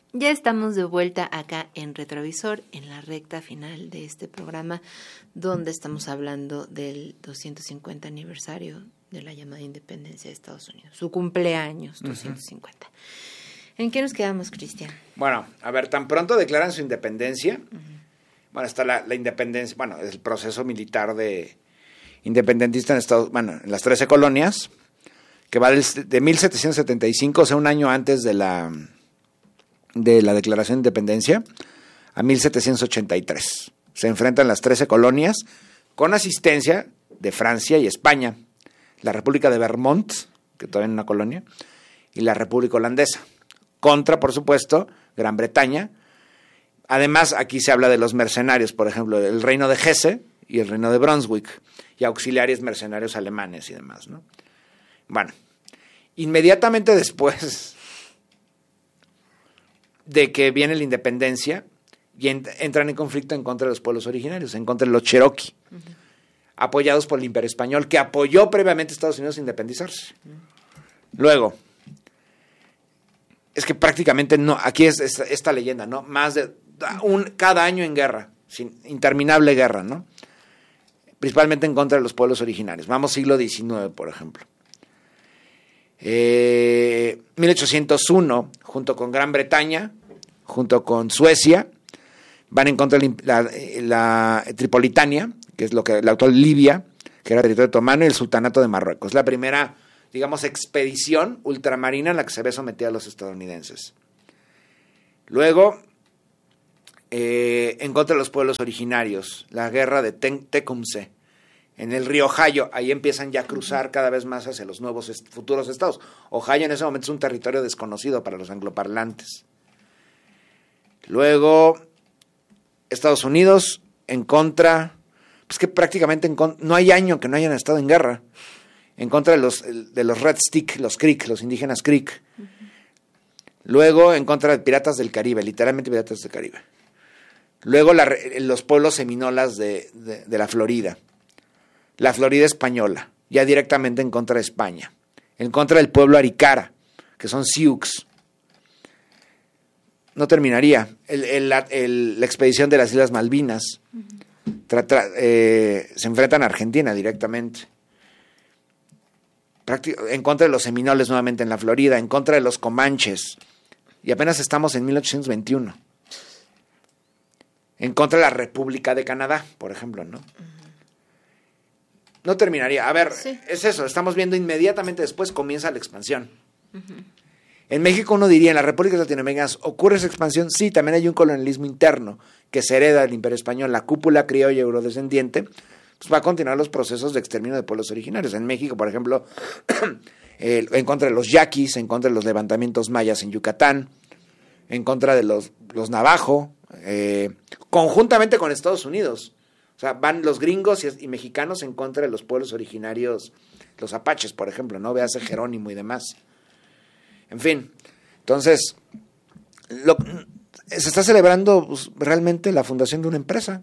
Ya estamos de vuelta acá en Retrovisor, en la recta final de este programa, donde estamos hablando del 250 aniversario de la llamada independencia de Estados Unidos, su cumpleaños 250. ¿En qué nos quedamos, Cristian? Bueno, a ver, tan pronto declaran su independencia, bueno, está la independencia, bueno, el proceso militar independentista en las 13 colonias, que va de 1775, o sea, un año antes de la declaración de independencia, a 1783. Se enfrentan las 13 colonias con asistencia de Francia y España, la República de Vermont, que todavía es una colonia, y la República Holandesa. Contra, por supuesto, Gran Bretaña. Además, aquí se habla de los mercenarios, por ejemplo, el reino de Hesse y el reino de Brunswick, y auxiliares mercenarios alemanes y demás, ¿no? Bueno, inmediatamente después de que viene la independencia, y entran en conflicto en contra de los pueblos originarios, en contra de los Cherokee, apoyados por el Imperio Español, que apoyó previamente a Estados Unidos a independizarse. Luego, es que prácticamente no, aquí es esta leyenda, ¿no? Más de cada año en guerra, interminable guerra, ¿no? Principalmente en contra de los pueblos originarios. Vamos siglo XIX, por ejemplo. 1801, junto con Gran Bretaña, junto con Suecia, van en contra de la Tripolitania, que es la actual Libia, que era territorio otomano, y el Sultanato de Marruecos. La primera, digamos, expedición ultramarina en la que se ve sometida a los estadounidenses. Luego, en contra de los pueblos originarios, la guerra de Tecumseh, en el río Ohio. Ahí empiezan ya a cruzar cada vez más hacia los nuevos futuros estados. Ohio en ese momento es un territorio desconocido para los angloparlantes. Luego, Estados Unidos en contra, pues que prácticamente no hay año que no hayan estado en guerra, en contra de los Red Stick, los Creek, los indígenas Creek. Luego, en contra de piratas del Caribe, literalmente piratas del Caribe. Luego, los pueblos seminolas de la Florida. La Florida española, ya directamente en contra de España. En contra del pueblo Arikara, que son Sioux. No terminaría. La expedición de las Islas Malvinas. Se enfrentan a Argentina directamente. En contra de los seminoles nuevamente en la Florida, en contra de los comanches. Y apenas estamos en 1821. En contra de la República de Canadá, por ejemplo, ¿no? No terminaría. A ver, sí. Es eso, estamos viendo inmediatamente después comienza la expansión. En México uno diría, en las repúblicas latinoamericanas, ¿ocurre esa expansión? Sí, también hay un colonialismo interno que se hereda del Imperio Español, la cúpula criolla eurodescendiente, pues va a continuar los procesos de exterminio de pueblos originarios. En México, por ejemplo, en contra de los yaquis, en contra de los levantamientos mayas en Yucatán, en contra de los navajo, conjuntamente con Estados Unidos. O sea, van los gringos y mexicanos en contra de los pueblos originarios, los apaches, por ejemplo, ¿no? Véase Jerónimo y demás. En fin, entonces, se está celebrando pues, realmente la fundación de una empresa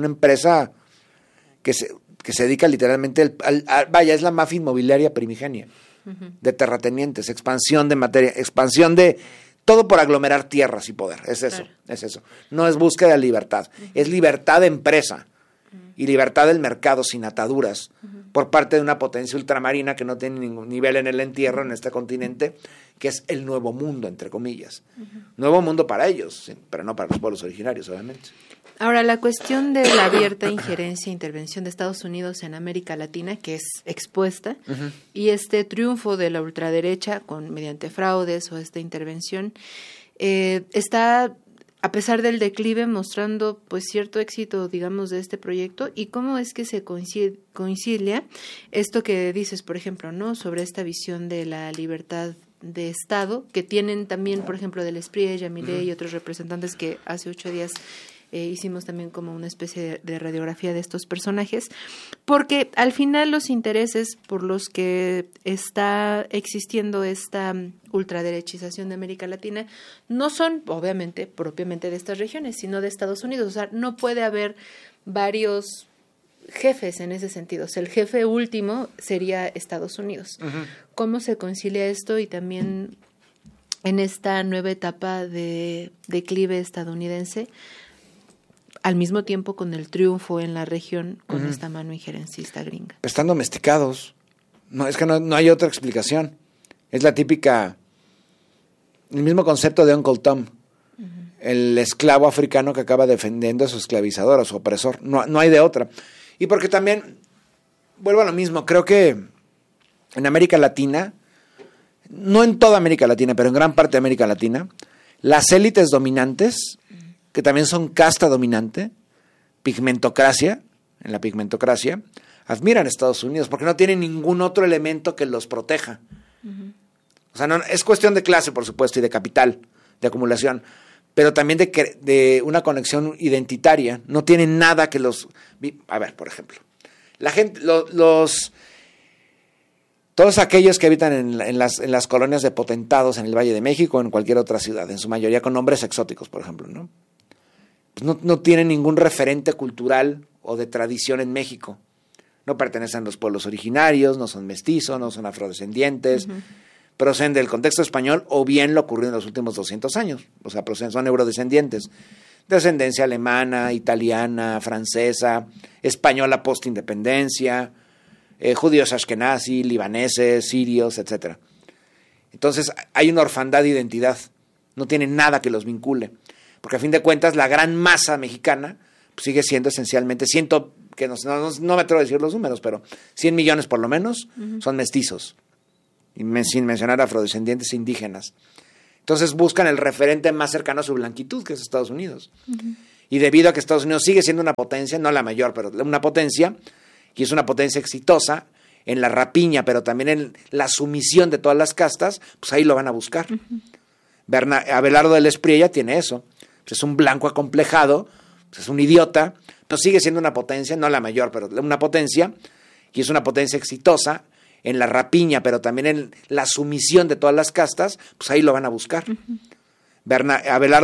que se dedica literalmente, vaya, es la mafia inmobiliaria primigenia, de terratenientes, expansión de materia, expansión de todo por aglomerar tierras y poder, es eso, claro. Es eso. No es búsqueda de libertad, es libertad de empresa. Y libertad del mercado sin ataduras por parte de una potencia ultramarina que no tiene ningún nivel en el entierro en este continente, que es el nuevo mundo, entre comillas. Nuevo mundo para ellos, sí, pero no para los pueblos originarios, obviamente. Ahora, la cuestión de la abierta injerencia e intervención de Estados Unidos en América Latina, que es expuesta, y este triunfo de la ultraderecha mediante fraudes o esta intervención, está, a pesar del declive, mostrando pues cierto éxito, digamos, de este proyecto. ¿Y cómo es que se concilia esto que dices, por ejemplo, ¿no? Sobre esta visión de la libertad de Estado, que tienen también, por ejemplo, del Espriella, Yamile y otros representantes que hace 8 días hicimos también como una especie de radiografía de estos personajes, porque al final los intereses por los que está existiendo esta ultraderechización de América Latina no son, obviamente, propiamente de estas regiones, sino de Estados Unidos. O sea, no puede haber varios jefes en ese sentido. O sea, el jefe último sería Estados Unidos. ¿Cómo se concilia esto? Y también en esta nueva etapa de declive estadounidense, al mismo tiempo con el triunfo en la región con esta mano injerencista gringa. Están domesticados. No, es que no hay otra explicación. Es la típica, el mismo concepto de Uncle Tom, el esclavo africano que acaba defendiendo a su esclavizador, a su opresor. No hay de otra. Y porque también, vuelvo a lo mismo, creo que en América Latina, no en toda América Latina, pero en gran parte de América Latina, las élites dominantes, que también son casta dominante, pigmentocracia, en la pigmentocracia, admiran a Estados Unidos porque no tienen ningún otro elemento que los proteja. O sea, no, es cuestión de clase, por supuesto, y de capital, de acumulación, pero también de una conexión identitaria. No tienen nada que los... A ver, por ejemplo, la gente, todos aquellos que habitan en las colonias de potentados en el Valle de México o en cualquier otra ciudad, en su mayoría con nombres exóticos, por ejemplo, ¿no? Pues no tienen ningún referente cultural o de tradición en México. No pertenecen a los pueblos originarios, no son mestizos, no son afrodescendientes, proceden del contexto español o bien lo ocurrido en los últimos 200 años. O sea, son eurodescendientes. De ascendencia alemana, italiana, francesa, española post-independencia, judíos ashkenazi, libaneses, sirios, etc. Entonces hay una orfandad de identidad. No tienen nada que los vincule. Porque a fin de cuentas la gran masa mexicana pues, sigue siendo esencialmente, que no me atrevo a decir los números, pero 100 millones por lo menos son mestizos, y sin mencionar afrodescendientes e indígenas. Entonces buscan el referente más cercano a su blanquitud, que es Estados Unidos. Y debido a que Estados Unidos sigue siendo una potencia, no la mayor, pero una potencia, y es una potencia exitosa en la rapiña, pero también en la sumisión de todas las castas, pues ahí lo van a buscar. Abelardo de la Espriella tiene eso. Pues es un blanco acomplejado, pues es un idiota, pero sigue siendo una potencia, no la mayor, pero una potencia, y es una potencia exitosa en la rapiña, pero también en la sumisión de todas las castas, pues ahí lo van a buscar. Abelardo